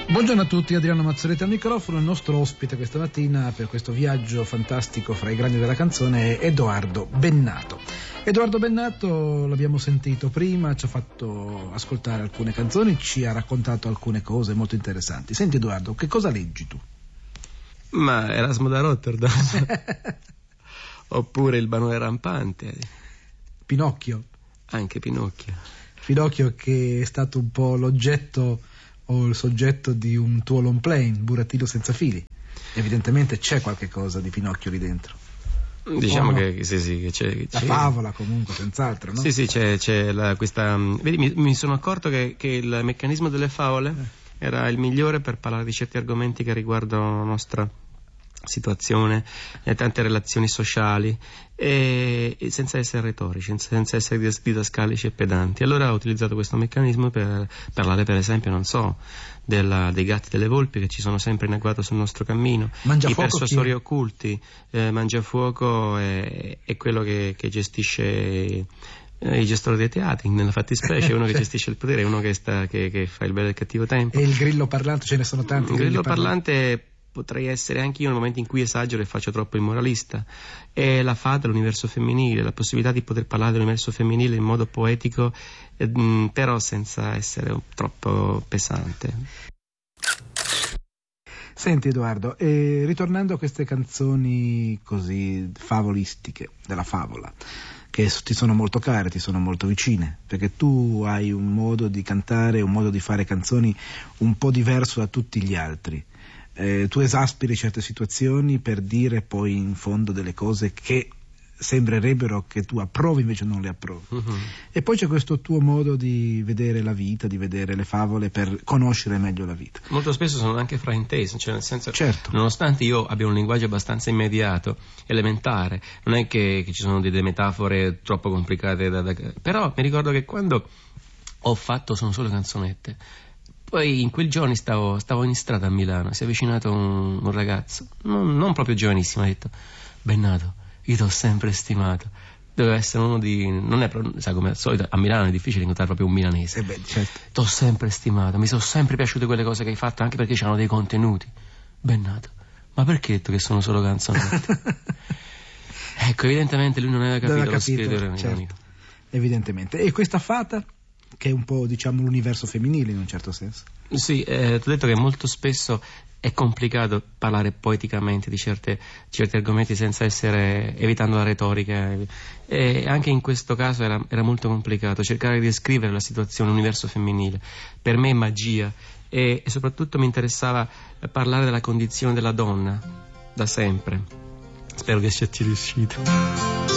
Buongiorno a tutti, Adriano Mazzoletti al microfono. Il nostro ospite questa mattina per questo viaggio fantastico fra i grandi della canzone è Edoardo Bennato. Edoardo Bennato l'abbiamo sentito prima, ci ha fatto ascoltare alcune canzoni, ci ha raccontato alcune cose molto interessanti. Senti Edoardo, che cosa leggi tu? Ma Erasmo da Rotterdam oppure Il Barone Rampante. Pinocchio. Anche Pinocchio. Pinocchio che è stato un po' l'oggetto o il soggetto di un tuo long play, Burattino senza fili. Evidentemente c'è qualche cosa di Pinocchio lì dentro. Diciamo no? che sì, che c'è. La favola comunque, senz'altro, no? Sì, c'è questa. Vedi, mi sono accorto che il meccanismo delle favole era il migliore per parlare di certi argomenti che riguardano la nostra situazione, tante relazioni sociali, e senza essere retorici, senza essere didascalici e pedanti. Allora ho utilizzato questo meccanismo per parlare, per esempio, non so, dei gatti, delle volpi che ci sono sempre in agguato sul nostro cammino, i persuasori occulti. Mangiafuoco è quello che gestisce i gestori dei teatri, nella fattispecie uno che gestisce il potere, uno che fa il bello e il cattivo tempo. E il grillo parlante, ce ne sono tanti. Il grillo parlante potrei essere anche io nel momento in cui esagero e faccio troppo il moralista. E la fata, l'universo femminile, la possibilità di poter parlare dell'universo femminile in modo poetico, però senza essere troppo pesante. Senti Edoardo, ritornando a queste canzoni così favolistiche, della favola, che ti sono molto care, ti sono molto vicine, perché tu hai un modo di cantare, un modo di fare canzoni un po' diverso da tutti gli altri. Tu esasperi certe situazioni per dire poi in fondo delle cose che sembrerebbero che tu approvi, invece non le approvi. E poi c'è questo tuo modo di vedere la vita, di vedere le favole per conoscere meglio la vita. Molto spesso sono anche fraintese, cioè nel senso, certo, nonostante io abbia un linguaggio abbastanza immediato, elementare, non è che ci sono delle metafore troppo complicate però mi ricordo che quando ho fatto Sono solo canzonette, poi in quei giorni stavo in strada a Milano, si è avvicinato un ragazzo, non proprio giovanissimo, ha detto: Bennato, io ti ho sempre stimato. Deve essere uno di... non è, sai, come al solito a Milano è difficile incontrare proprio un milanese. Certo. Ti ho sempre stimato, mi sono sempre piaciute quelle cose che hai fatto, anche perché c'erano dei contenuti. Bennato, ma perché hai detto che sono solo canzonette? Ecco, evidentemente lui non aveva capito lo spirito ironico. Certo. Evidentemente. E questa fata, che è un po', diciamo, l'universo femminile in un certo senso. Sì, ti ho detto che molto spesso è complicato parlare poeticamente di certi argomenti senza evitando la retorica, e anche in questo caso era molto complicato cercare di descrivere la situazione, l'universo femminile. Per me è magia, e soprattutto mi interessava parlare della condizione della donna da sempre. Spero che sia riuscito.